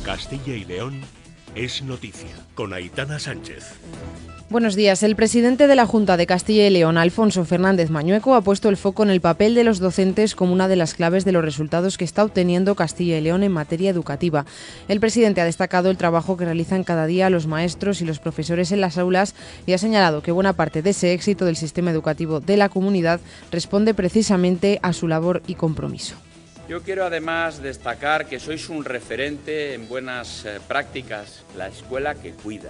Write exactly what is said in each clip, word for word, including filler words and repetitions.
Castilla y León es noticia, con Aitana Sánchez. Buenos días. El presidente de la Junta de Castilla y León, Alfonso Fernández Mañueco, ha puesto el foco en el papel de los docentes como una de las claves de los resultados que está obteniendo Castilla y León en materia educativa. El presidente ha destacado el trabajo que realizan cada día los maestros y los profesores en las aulas y ha señalado que buena parte de ese éxito del sistema educativo de la comunidad responde precisamente a su labor y compromiso. Yo quiero además destacar que sois un referente en buenas eh, prácticas, la escuela que cuida.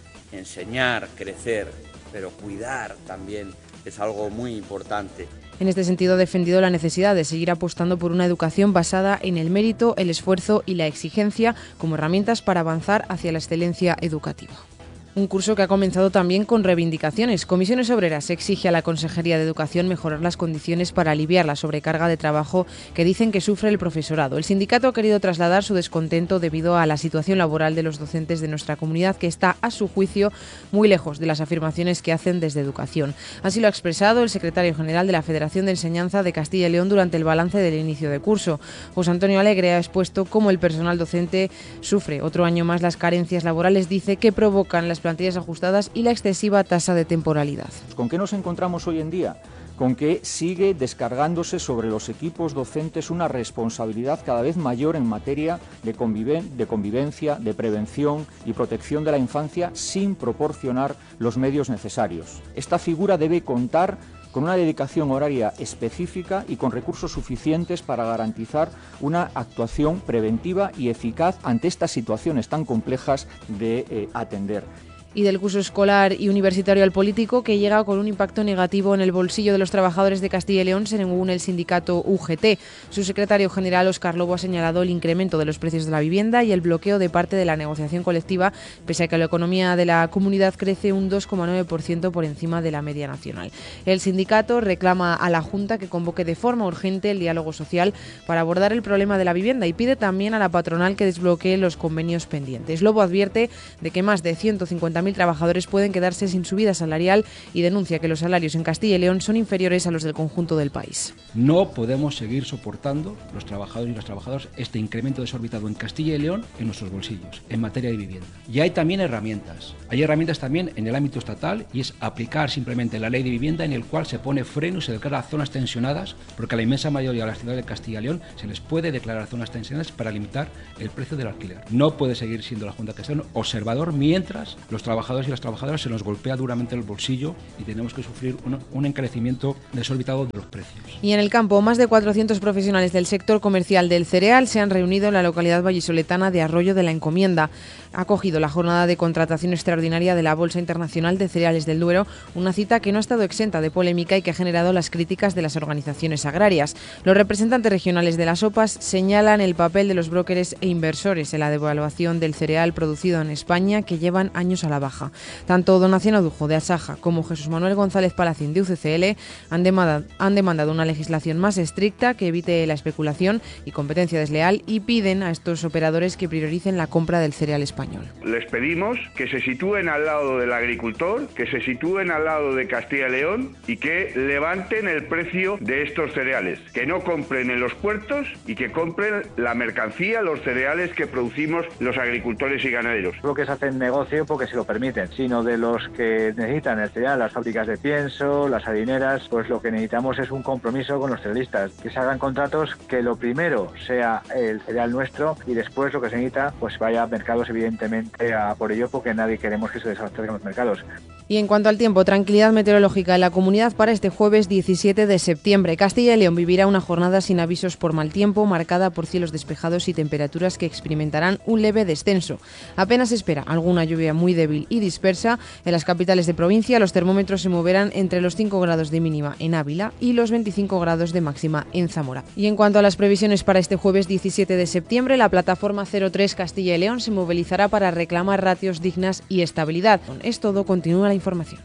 Enseñar, crecer, pero cuidar también es algo muy importante. En este sentido, ha defendido la necesidad de seguir apostando por una educación basada en el mérito, el esfuerzo y la exigencia como herramientas para avanzar hacia la excelencia educativa. Un curso que ha comenzado también con reivindicaciones. Comisiones Obreras exige a la Consejería de Educación mejorar las condiciones para aliviar la sobrecarga de trabajo que dicen que sufre el profesorado. El sindicato ha querido trasladar su descontento debido a la situación laboral de los docentes de nuestra comunidad, que está, a su juicio, muy lejos de las afirmaciones que hacen desde Educación. Así lo ha expresado el secretario general de la Federación de Enseñanza de Castilla y León durante el balance del inicio de curso. José Antonio Alegre ha expuesto cómo el personal docente sufre otro año más las carencias laborales, dice, que provocan las plantillas ajustadas y la excesiva tasa de temporalidad. ¿Con qué nos encontramos hoy en día? Con que sigue descargándose sobre los equipos docentes una responsabilidad cada vez mayor en materia de, conviven- de convivencia, de prevención y protección de la infancia sin proporcionar los medios necesarios. Esta figura debe contar con una dedicación horaria específica y con recursos suficientes para garantizar una actuación preventiva y eficaz ante estas situaciones tan complejas de eh, atender. Y del curso escolar y universitario al político, que llega con un impacto negativo en el bolsillo de los trabajadores de Castilla y León, según el sindicato U G T. Su secretario general, Óscar Lobo, ha señalado el incremento de los precios de la vivienda y el bloqueo de parte de la negociación colectiva, pese a que la economía de la comunidad crece un dos coma nueve por ciento por encima de la media nacional. El sindicato reclama a la Junta que convoque de forma urgente el diálogo social para abordar el problema de la vivienda y pide también a la patronal que desbloquee los convenios pendientes. Lobo advierte de que más de ciento cincuenta mil trabajadores pueden quedarse sin subida salarial y denuncia que los salarios en Castilla y León son inferiores a los del conjunto del país. No podemos seguir soportando, los trabajadores y las trabajadoras, este incremento desorbitado en Castilla y León en nuestros bolsillos, en materia de vivienda. Y hay también herramientas. Hay herramientas también en el ámbito estatal y es aplicar simplemente la ley de vivienda, en el cual se pone freno y se declara zonas tensionadas, porque a la inmensa mayoría de las ciudades de Castilla y León se les puede declarar zonas tensionadas para limitar el precio del alquiler. No puede seguir siendo la Junta de Castilla y León observador mientras los trabajadores y las trabajadoras se nos golpea duramente el bolsillo y tenemos que sufrir un, un encarecimiento desorbitado de los precios. Y en el campo, más de cuatrocientos profesionales del sector comercial del cereal se han reunido en la localidad vallisoletana de Arroyo de la Encomienda. Ha acogido la jornada de contratación extraordinaria de la Bolsa Internacional de Cereales del Duero, una cita que no ha estado exenta de polémica y que ha generado las críticas de las organizaciones agrarias. Los representantes regionales de las O P As señalan el papel de los brokers e inversores en la devaluación del cereal producido en España, que llevan años a la baja. Tanto Donación Odujo de Asaja como Jesús Manuel González Palacín de U C C L han demandado, han demandado una legislación más estricta que evite la especulación y competencia desleal y piden a estos operadores que prioricen la compra del cereal español. Les pedimos que se sitúen al lado del agricultor, que se sitúen al lado de Castilla y León y que levanten el precio de estos cereales, que no compren en los puertos y que compren la mercancía, los cereales que producimos los agricultores y ganaderos. Lo que se hace en negocio porque se lo permiten, sino de los que necesitan el cereal, las fábricas de pienso, las harineras, pues lo que necesitamos es un compromiso con los cerealistas, que se hagan contratos que lo primero sea el cereal nuestro y después lo que se necesita pues vaya a mercados evidentemente a por ello, porque nadie queremos que se desabastezcan los mercados. Y en cuanto al tiempo, tranquilidad meteorológica en la comunidad para este jueves diecisiete de septiembre. Castilla y León vivirá una jornada sin avisos por mal tiempo, marcada por cielos despejados y temperaturas que experimentarán un leve descenso. Apenas se espera alguna lluvia muy débil y dispersa. En las capitales de provincia los termómetros se moverán entre los cinco grados de mínima en Ávila y los veinticinco grados de máxima en Zamora. Y en cuanto a las previsiones para este jueves diecisiete de septiembre, la plataforma cero tres Castilla y León se movilizará para reclamar ratios dignas y estabilidad. Es todo, continúa la información.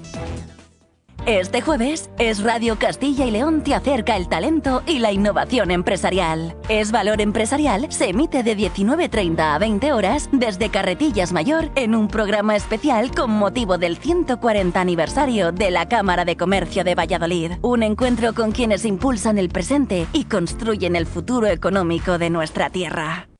Este jueves, Es Radio Castilla y León te acerca el talento y la innovación empresarial. Es Valor Empresarial se emite de diecinueve treinta a veinte horas desde Carretillas Mayor en un programa especial con motivo del ciento cuarenta aniversario de la Cámara de Comercio de Valladolid. Un encuentro con quienes impulsan el presente y construyen el futuro económico de nuestra tierra.